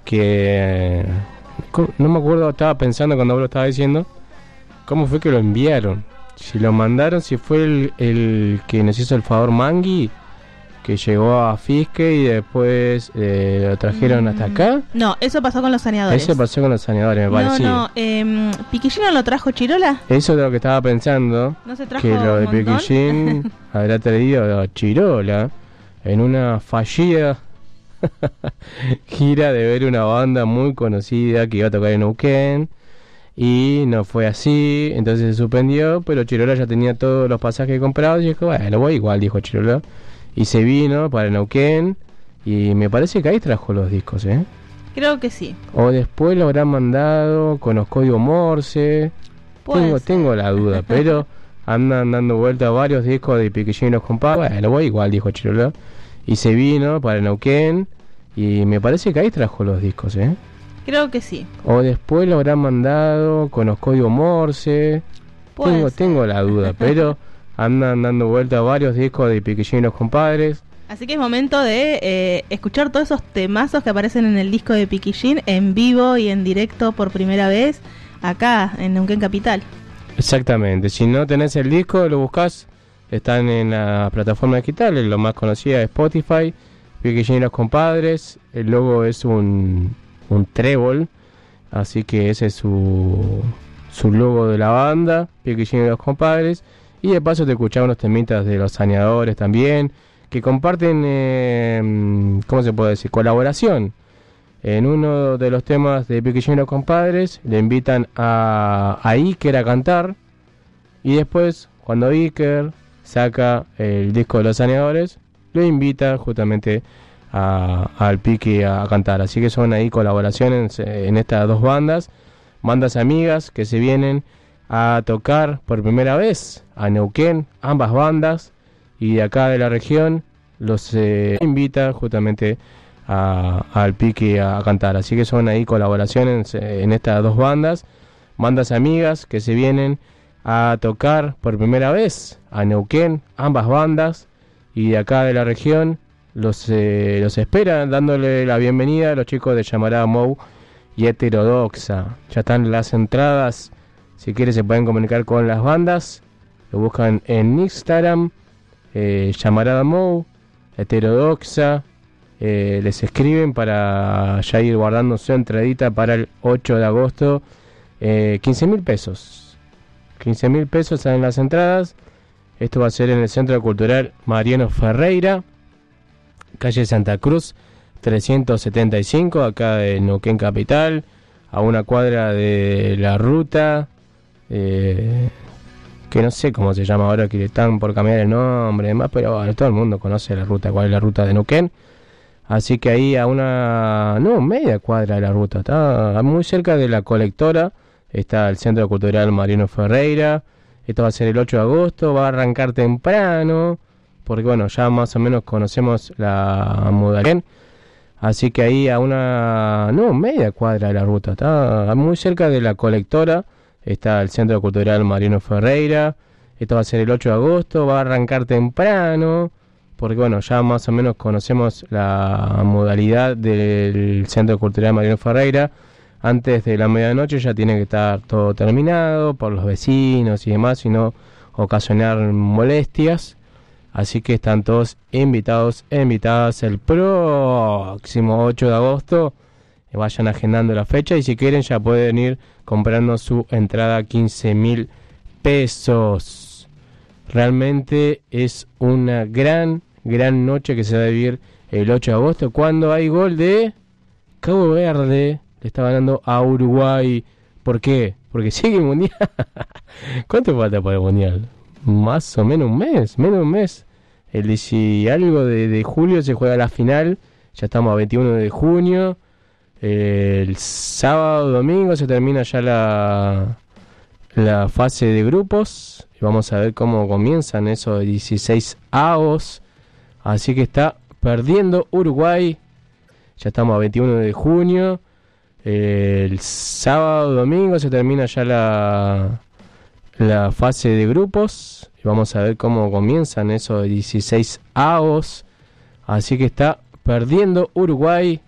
que no me acuerdo, estaba pensando cuando vos lo estaba diciendo, cómo fue que lo enviaron. Si lo mandaron, si fue el que nos hizo el favor Mangui, que llegó a Fisque y después lo trajeron hasta acá. No, eso pasó con los saneadores. Eso pasó con los saneadores, me parecía. No, ¿Piquillín no lo trajo Chirola? Eso es lo que estaba pensando. ¿No se trajo que lo de un montón? Piquillín habrá traído a Chirola en una fallida gira de ver una banda muy conocida que iba a tocar en Neuquén. Y no fue así, entonces se suspendió, pero Chirola ya tenía todos los pasajes comprados y dijo, bueno, voy igual, dijo Chirola. Y se vino para Neuquén y me parece que ahí trajo los discos, ¿eh? Creo que sí. O después lo habrán mandado con los códigos Morse. Tengo la duda, pero andan dando vuelta varios discos de Piquillín y los compadres. Bueno, voy igual, dijo Chirola. Y se vino para Neuquén y me parece que ahí trajo los discos, ¿eh? Creo que sí. O después lo habrán mandado con los códigos Morse. Tengo la duda, pero andan dando vuelta varios discos de Piquillín y los compadres. Así que es momento de escuchar todos esos temazos que aparecen en el disco de Piquillín en vivo y en directo por primera vez acá en Neuquén Capital. Exactamente, si no tenés el disco lo buscás, están en la plataforma digital, lo más conocida es Spotify, Piquillín y los compadres, el logo es un trébol, así que ese es su logo de la banda, Piquillín y los compadres. Y de paso te escuchaba unos temitas de los saneadores también, que comparten, ¿cómo se puede decir? Colaboración. En uno de los temas de Piquillín y los compadres le invitan a Iker a cantar. Y después, cuando Iker saca el disco de los saneadores, lo invita justamente al Piqui a cantar. Así que son ahí colaboraciones en estas dos bandas amigas que se vienen a tocar por primera vez a Neuquén, ambas bandas, y de acá de la región los invita justamente al Piqui a cantar. Así que son ahí colaboraciones en estas dos bandas amigas que se vienen a tocar por primera vez a Neuquén, ambas bandas, y de acá de la región los esperan dándole la bienvenida a los chicos de Llamarada Mou y Heterodoxa. Ya están las entradas. Si quieren se pueden comunicar con las bandas, lo buscan en Instagram, Llamarada Mou, Heterodoxa, les escriben para ya ir guardando su entradita para el 8 de agosto, 15.000 pesos. 15.000 pesos salen las entradas. Esto va a ser en el Centro Cultural Mariano Ferreira, calle Santa Cruz 375, acá en Neuquén Capital, a una cuadra de la ruta, que no sé cómo se llama ahora, que están por cambiar el nombre y demás, pero bueno, todo el mundo conoce la ruta, cuál es la ruta de Neuquén. Así que ahí a media cuadra de la ruta, está muy cerca de la colectora, está el Centro Cultural Mariano Ferreira. Esto va a ser el 8 de agosto, va a arrancar temprano, porque bueno, ya más o menos conocemos la modalidad. Así que ahí a media cuadra de la ruta, está muy cerca de la colectora, está el Centro Cultural Mariano Ferreira. Esto va a ser el 8 de agosto, va a arrancar temprano, porque bueno, ya más o menos conocemos la modalidad del Centro Cultural Mariano Ferreira. Antes de la medianoche ya tiene que estar todo terminado por los vecinos y demás, y no ocasionar molestias. Así que están todos invitados e invitadas el próximo 8 de agosto. Vayan agendando la fecha y si quieren ya pueden ir comprando su entrada a 15.000 pesos. Realmente es una gran noche que se va a vivir el 8 de agosto, cuando hay gol de Cabo Verde. Le está ganando a Uruguay. ¿Por qué? Porque sigue el mundial. ¿Cuánto falta para el mundial? Más o menos un mes. Menos de un mes. El 10 y algo de julio se juega la final. Ya estamos a 21 de junio. El sábado, domingo se termina ya la fase de grupos. Y vamos a ver cómo comienzan esos 16 avos. Así que está perdiendo Uruguay. Ya estamos a 21 de junio. El sábado, domingo se termina ya la fase de grupos. Y vamos a ver cómo comienzan esos 16 avos. Así que está perdiendo Uruguay.